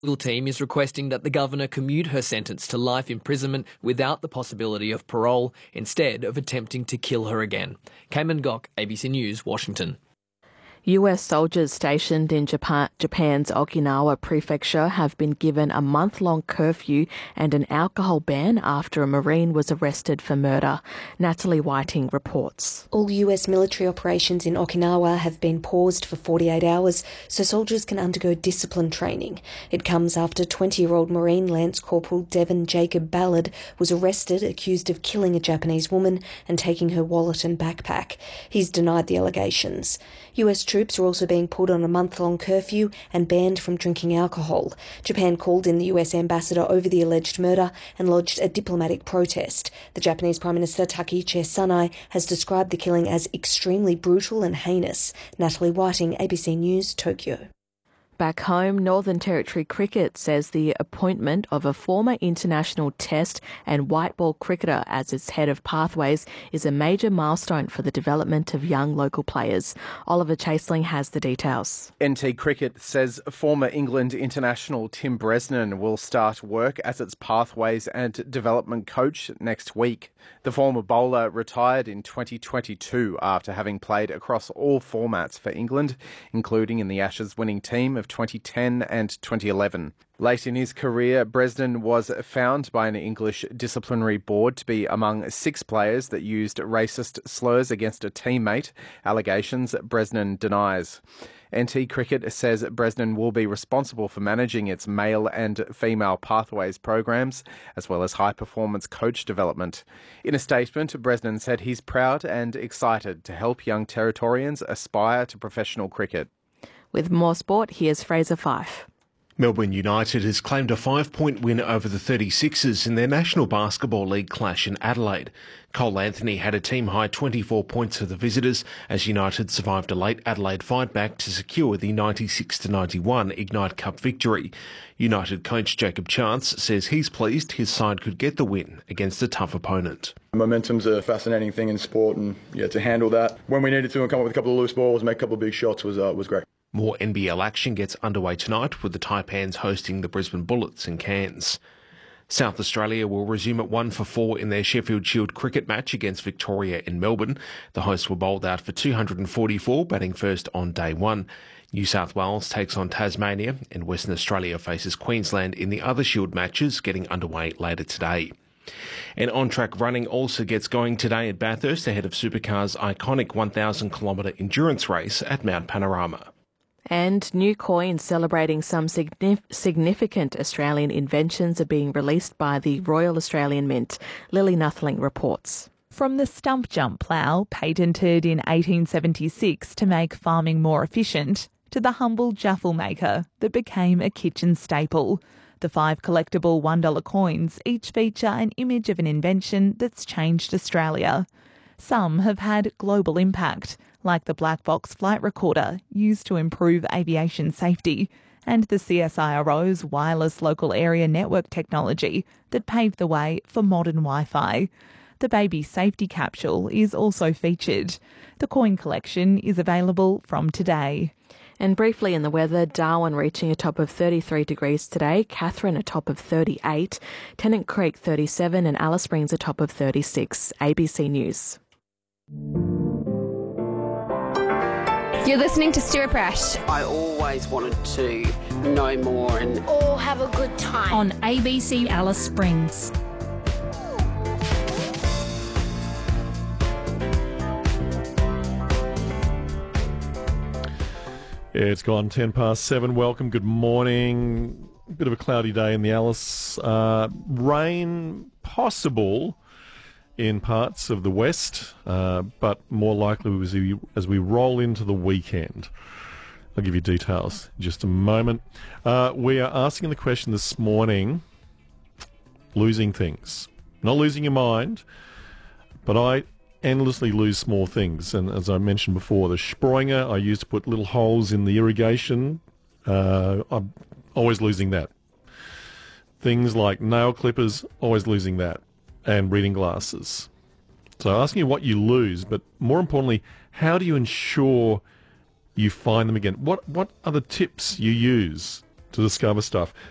The legal team is requesting that the governor commute her sentence to life imprisonment without the possibility of parole, instead of attempting to kill her again. Cayman Gok, ABC News, Washington. US soldiers stationed in Japan's Okinawa prefecture have been given a month-long curfew and an alcohol ban after a Marine was arrested for murder. Natalie Whiting reports. All US military operations in Okinawa have been paused for 48 hours so soldiers can undergo discipline training. It comes after 20-year-old Marine Lance Corporal Devon Jacob Ballard was arrested accused of killing a Japanese woman and taking her wallet and backpack. He's denied the allegations. US troops are also being put on a month-long curfew and banned from drinking alcohol. Japan called in the US ambassador over the alleged murder and lodged a diplomatic protest. The Japanese Prime Minister Takaichi Sanai has described the killing as extremely brutal and heinous. Natalie Whiting, ABC News, Tokyo. Back home, Northern Territory Cricket says the appointment of a former international test and white ball cricketer as its head of pathways is a major milestone for the development of young local players. Oliver Chaseling has the details. NT Cricket says former England international Tim Bresnan will start work as its pathways and development coach next week. The former bowler retired in 2022 after having played across all formats for England, including in the Ashes winning team of 2010 and 2011. Late in his career, Bresnan was found by an English disciplinary board to be among 6 players that used racist slurs against a teammate, allegations Bresnan denies. NT Cricket says Bresnan will be responsible for managing its male and female pathways programs, as well as high-performance coach development. In a statement, Bresnan said he's proud and excited to help young Territorians aspire to professional cricket. With more sport, here's Fraser Fife. Melbourne United has claimed a 5-point win over the 36ers in their National Basketball League clash in Adelaide. Cole Anthony had a team-high 24 points for the visitors as United survived a late Adelaide fight back to secure the 96-91 Ignite Cup victory. United coach Jacob Chance says he's pleased his side could get the win against a tough opponent. Momentum's a fascinating thing in sport, and to handle that when we needed to and come up with a couple of loose balls, make a couple of big shots was great. More NBL action gets underway tonight with the Taipans hosting the Brisbane Bullets in Cairns. South Australia will resume at 1 for 4 in their Sheffield Shield cricket match against Victoria in Melbourne. The hosts were bowled out for 244, batting first on day 1. New South Wales takes on Tasmania and Western Australia faces Queensland in the other Shield matches getting underway later today. And on-track running also gets going today at Bathurst ahead of Supercar's iconic 1,000-kilometre endurance race at Mount Panorama. And new coins celebrating some significant Australian inventions are being released by the Royal Australian Mint. Lily Nuthling reports. From the stump jump plough, patented in 1876 to make farming more efficient, to the humble jaffle maker that became a kitchen staple. The 5 collectible $1 coins each feature an image of an invention that's changed Australia. Some have had global impact, like the black box flight recorder used to improve aviation safety, and the CSIRO's wireless local area network technology that paved the way for modern Wi-Fi. The baby safety capsule is also featured. The coin collection is available from today. And briefly in the weather, Darwin reaching a top of 33 degrees today, Katherine a top of 38, Tennant Creek 37 and Alice Springs a top of 36. ABC News. You're listening to Stuart Brash. I always wanted to know more and all have a good time on ABC Alice Springs. Yeah, it's gone 10 past 7. Welcome, good morning. Bit of a cloudy day in the Alice. Rain possible in parts of the west, but more likely as we roll into the weekend. I'll give you details in just a moment. We are asking the question this morning, losing things. Not losing your mind, but I endlessly lose small things. And as I mentioned before, the Springer I used to put little holes in the irrigation, I'm always losing that. Things like nail clippers, always losing that. And reading glasses. So asking you what you lose, but more importantly, how do you ensure you find them again? What are the tips you use to discover stuff?